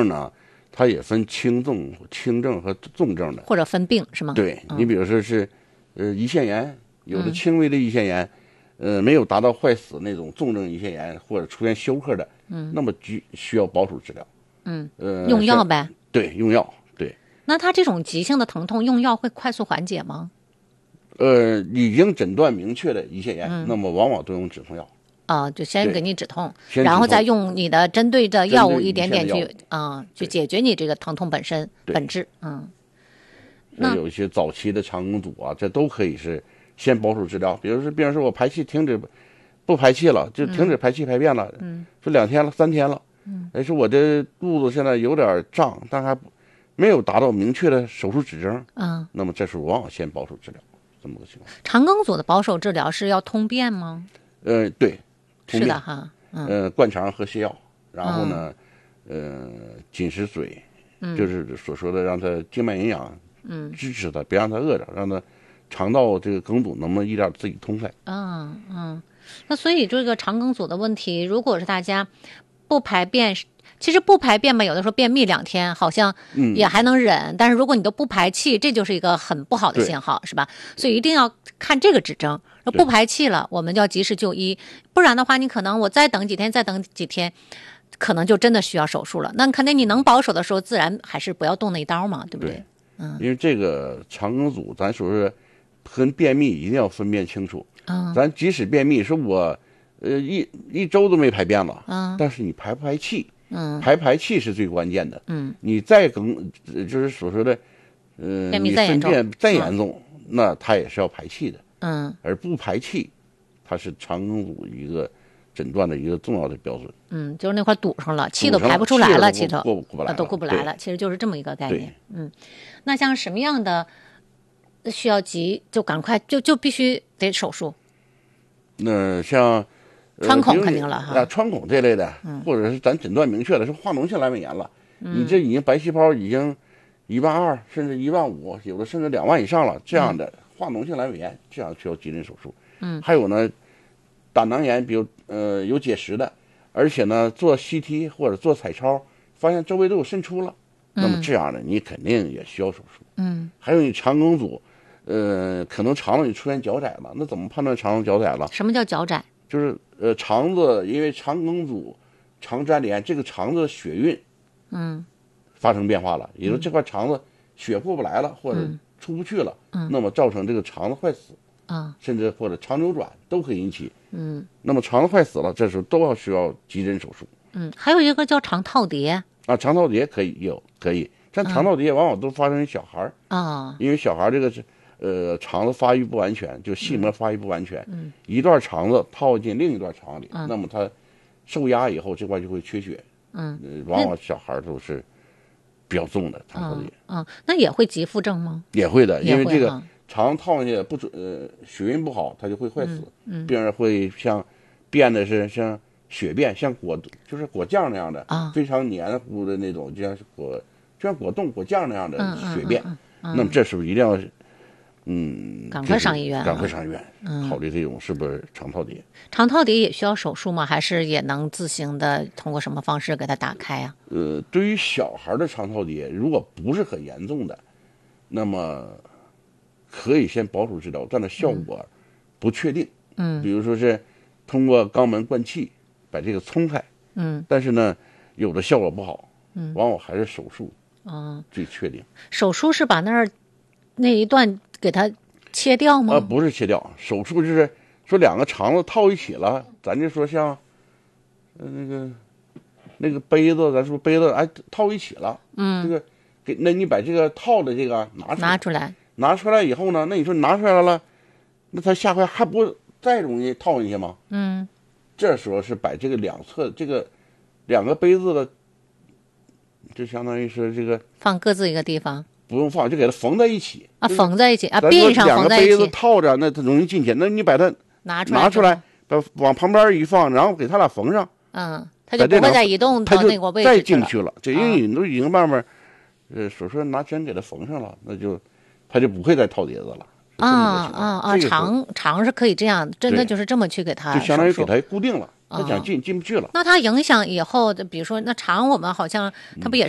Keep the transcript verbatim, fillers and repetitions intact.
症呢，它也分轻症、轻症和重症的， 或者分病是吗？ 对， 嗯、 你比如说是，呃，胰腺炎，有的轻微的胰腺炎，嗯、呃，没有达到坏死那种重症胰腺炎或者出现休克的，嗯，那么需需要保守治疗， 嗯， 呃， 用药呗， 对，用药，对。 那他这种急性的疼痛用药会快速缓解吗？ 呃，已经诊断明确的胰腺炎，嗯、那么往往都用止痛药。 啊、呃，就先给你止痛， 止痛然后再用你的针对的药物一点点去啊、呃，去解决你这个疼痛本身本质。嗯， 那有一些早期的肠梗阻啊，这都可以是先保守治疗。比如说，病人说我排气停止不排气了，就停止排气排便了，嗯，说两天了，三天了，嗯，哎，说我这肚子现在有点胀，但还没有达到明确的手术指征，嗯，那么这时候往往先保守治疗，这么个情况。 肠梗阻的保守治疗是要通便吗？ 呃，对， 是的哈， 嗯、呃，灌肠和泻药，然后呢，嗯、呃，紧实水，嗯，就是所说的让它静脉营养，嗯，支持它，别让它饿着，让它肠道这个梗阻能不能一点自己通开。 嗯嗯，那所以这个肠梗阻的问题，如果是大家不排便，其实不排便嘛，有的时候便秘两天好像也还能忍，嗯、但是如果你都不排气，这就是一个很不好的信号，是吧？所以一定要看这个指征。不排气了，我们就要及时就医，不然的话，你可能我再等几天，再等几天，可能就真的需要手术了。那肯定你能保守的时候，自然还是不要动那一刀嘛，对不对？ 对， 嗯， 因为这个肠梗阻，咱说是跟便秘一定要分辨清楚。嗯，咱即使便秘，说我呃一一周都没排便了，嗯，但是你排不排气？嗯，排排气是最关键的。嗯，你再梗，就是所说的，呃， 便秘再严重， 你粪便再严重，嗯、那它也是要排气的。 嗯， 而不排气，它是肠梗阻一个诊断的一个重要的标准。 嗯，就是那块堵上了，气都排不出来了，气头过过不来了， 都过不来了，其实就是这么一个概念。嗯，那像什么样的需要急，就赶快就就必须得手术。 那像、 呃、穿孔肯定了哈， 啊，穿孔这类的，嗯、或者是咱诊断明确的是化脓性阑尾炎了，嗯、你这已经白细胞已经一万二甚至一万五，有的甚至两万以上了，这样的。嗯化脓性阑尾炎这样需要急诊手术。嗯，还有呢，胆囊炎，比如呃有结石的，而且呢做 C T 或者做彩超，发现周围都有渗出了，嗯、那么这样的你肯定也需要手术。嗯，还有你肠梗阻，呃，可能肠子里出现脚窄了，那怎么判断肠子脚窄了？ 什么叫脚窄？ 就是呃肠子因为肠梗阻、肠粘连，这个肠子血运，嗯，发生变化了，也就是这块肠子血过不来了，或者、嗯出不去了，嗯，那么造成这个肠子坏死，啊，甚至或者肠扭转都可以引起，嗯，那么肠子坏死了，这时候都要需要急诊手术， 嗯，还有一个叫肠套叠啊，肠套叠可以有可以，但肠套叠往往都发生于小孩啊， 因为小孩这个是呃肠子发育不完全，就细膜发育不完全，嗯，一段肠子套进另一段肠里，嗯、那么它受压以后这块就会缺血，嗯，呃、往往小孩都是。比较重的肠套叠， 嗯、嗯，那也会急腹症吗？ 也会的，因为这个肠套进去不准，呃，血运不好，它就会坏死。嗯，嗯病人会像变的是像血便，像果就是果酱那样的啊，非常黏糊的那种，就像是果就像果冻、果酱那样的血便。嗯嗯嗯嗯、那么这时候一定要，嗯， 赶快上医院， 赶快上医院，嗯，考虑这种是不是肠套叠。 肠套叠也需要手术吗？还是也能自行的通过什么方式给它打开啊？ 呃，对于小孩的肠套叠，如果不是很严重的，那么可以先保守治疗，但是效果不确定。嗯，比如说是通过肛门灌气把这个冲开。嗯，但是呢，有的效果不好。嗯，往往还是手术。嗯，最确定。 手术是把那儿那一段给它切掉吗？ 啊、呃，不是切掉，手术就是说两个肠子套一起了，咱就说像，呃那个。那个杯子，咱说杯子，哎，套一起了。嗯，这个给，那你把这个套的这个拿出来， 拿出来， 拿出来以后呢，那你说拿出来了，那它下回还不再容易套进去吗？嗯，这时候是把这个两侧这个两个杯子的，就相当于是这个放各自一个地方， 不用放，就给它缝在一起啊，缝在一起啊，边上两个杯子套着，那它容易进去。那你把它拿出来， 拿出来，把往旁边一放，然后给它俩缝上。 嗯。它就不会再移动到那个位置再进去了，这因为你都已经慢慢，呃，所说拿针给它缝上了，那就它就不会再套叠子了。 啊啊啊！肠肠是可以这样，真的就是这么去给它， 就相当于给它固定了，它想进进不去了。 那它影响以后的，比如说那肠，我们好像它不也